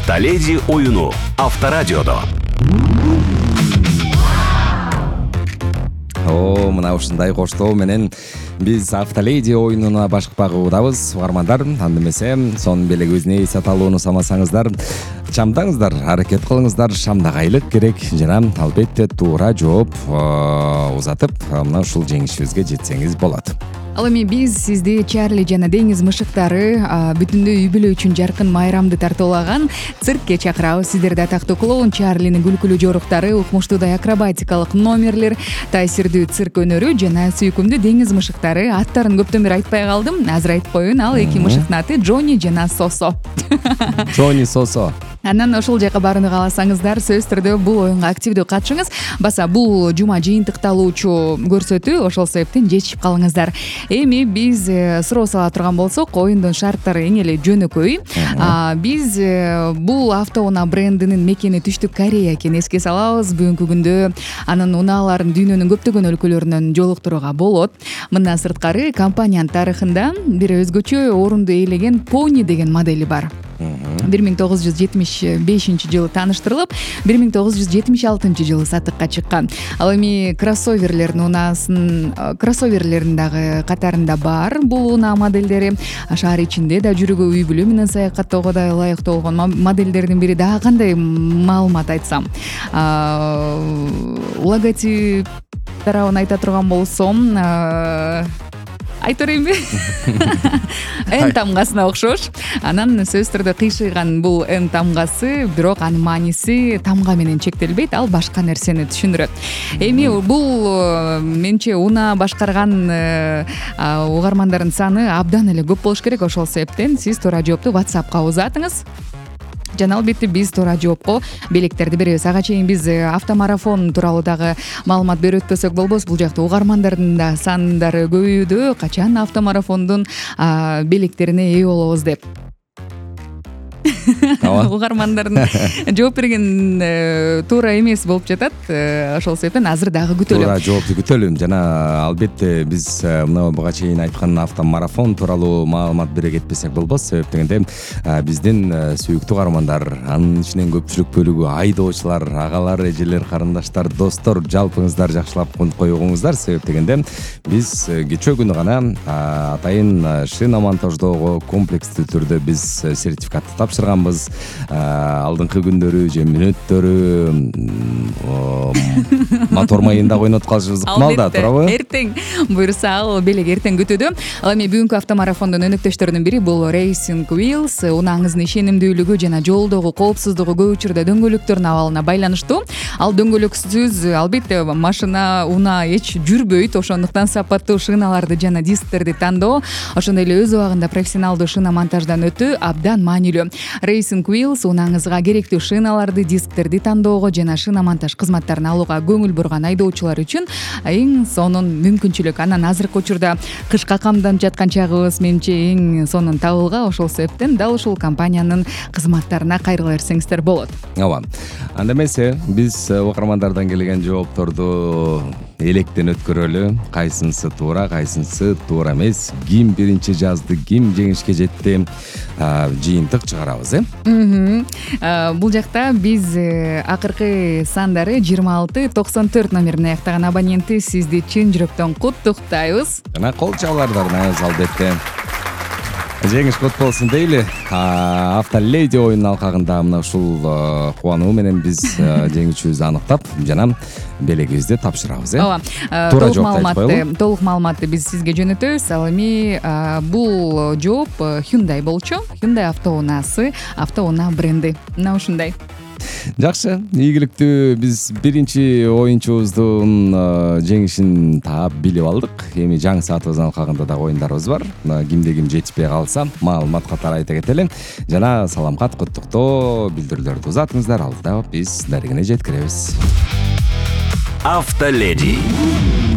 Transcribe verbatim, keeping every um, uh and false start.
Автоледи оюну Авторадиодо. О, мына ушундай коштоо менен биз Автоледи оюнуна башкарпак угудабыз. Угармандар, анда эмесе сонун белегибизди саталууну самасаңыздар, чамдаңыздар, аракет кылыңыздар. Шамдагы айлык керек жана албетте туура жооп узатып, мына ушул жеңишибизге жетсеңиз болот. Ал эми биз сизди Чарли жана деңиз мышыктары бүтүндөй үй бүлө үчүн жаркын майрамды тартуулаган циркке чакырабыз. Сиздерди атактуу клоун Чарлинин күлкүлүү жоруктары, укмуштуудай акробатикалык номерлер, таасирдүү цирк өнөрү жана сүйкүмдүү деңиз мышыктары. Аттарын көптөн бери айтпай калдым. Азыр айтып коеюн. Ал эки мышыктын аты Джонни жана Сосо. Джонни, Сосо. Анан ошол жака барууну кааласаңыздар, сөзсүз түрдө бул оюнга активдүү катышыңыз. Баса бул жума жыйынтыкталуучу көрсөтүү, ошол себептен жетишип калыңыздар. Эми биз суроо сала турган болсок, оюндун шарттары эң эле жөнөкөй. Биз бул автоунаа брендинин мекени Түштүк Корея экенин эске салабыз. Бүгүнкү күндө анын унааларын дүйнөнүн көптөгөн өлкөлөрүнөн жолуктурууга болот. Мындан сырткары компаниянын тарыхында бир өзгөчө орунду ээлеген Pony деген модели бар. бир миң тогуз жүз жетимиш бешинчи жылы тааныштырылып, бир миң тогуз жүз жетимиш алтынчы жылы сатыкка чыккан. Ал эми кроссоверлердин унаасын, кроссоверлердин дагы катарында бар бул унаа модельдери. Шаар ичинде да жүрүүгө, үй бүлө менен саякаттоого да ылайыктуу болгон модельдердин бири. Дагы кандай маалымат айтсам, логотип тарабын айта турган болсом, айта берейинби? Н тамгасына окшош. Анан сөзсүз түрдө кыйшыйган бул Н тамгасы, бирок анын мааниси тамга менен чектелбейт, ал башка нерсени түшүндүрөт. Эми бул менче унаа башкарган угармандардын саны абдан эле көп болуш керек. Ошол себептен сиз туура жоопту WhatsAppка узатыңыз. Жана албетте биз туура жоопко белектерди беребиз. Ага чейин биз автомарафон тууралуу дагы маалымат берип өтпөсөк болбос. Бул жакта угармандардын да сандары көбөйүүдө, качан автомарафондун белектерине ээ болобуз деп. Угармандардын жооп берген туура эмес болуп жатат. Ошол себептен азыр дагы күтөлү. Туура жоопту күтөлүм. Жана албетте биз мына буга чейин айткан автомарафон тууралуу маалымат бере кетпесек болбос. Себеп дегенде биздин сүйүктүү угармандар, анын ичинен көпчүлүк бөлүгү айдоочулар, агалар, эжелер, карындаштар, достор, жалпыңыздар жакшылап койгоңуздар. Себеп дегенде биз кечээ күнү гана атайын шина монтаждоого комплекстүү түрдө биз сертификатты тапшырганбыз. Алдыңкы күндөрү же мүнөттөрү мотор майын да ойнотуп калышыбыз ыкмал да, туурабы? Эртең буюрса ал белек эртең күтөдө. Ал эми бүгүнкү автомарафондун өнөктөштөрүнүн бири бул Racing Wheels. Унааңыздын ишенимдүүлүгү жана жолдогу коопсуздугу көп учурда дөңгөлөктөрдүн абалына байланыштуу. Ал дөңгөлөксүз албетте машина, унаа эч жүрбөйт. Ошондуктан сапаттуу шиналарды жана дисктерди тандоо, ошондой эле өз убагында профессионалдуу шина монтаждан өтүү абдан маанилүү. Racing Wheels унааңызга керектүү шиналарды, дисктерди тандоого жана шина монтаж кызматтарын алууга көңүл бурган айдоочулар үчүн эң сонун мүмкүнчүлүк. Анан азыркы учурда кышка камданып жаткан чагыбыз менче эң сонун табылга. Ошол себептен дал ушул компаниянын кызматтарына кайрыла берсеңиздер болот. Ооба. Анда эмесе биз угармандардан келген жоопторду электен өткөрөлү. Кайсынысы туура, кайсынысы туура эмес, ким биринчи жазды, ким жеңишке жетти, жыйынтык чыгарабыз, э? Бул жакта биз акыркы сандары жыйырма алты токсон төрт номерин аяктаган абонентти сизди чын жүрөктөн куттуктайбыз. Жана кол чабуулардарыңыз албетте жеңиш кут болсун дейли. Автоледи оюнунун алкагында мына ушул кубануу менен биз жеңүүчүбүздү аныктап жана белегибизди тапшырабыз, э? Ооба. Толук маалыматты, толук маалыматты биз сизге жөнөтөбүз. Ал эми бул жооп Hyundai болчу. Hyundai автоунаасы, автоунаа бренди. Мына ушундай. Жакшы, ийгиликтүү. Биз биринчи оюнчубуздун жеңишин таап билип алдык. Эми жаңы саатыбыздын алкагында да оюндарыбыз бар. Кимде ким жетишпей калса, маалымат катары айта кетели. Жана саламкат, куттуктоо билдирүүлөрдү узатыңыздар. Алдыда биз дарегине жеткиребиз. Автоледи.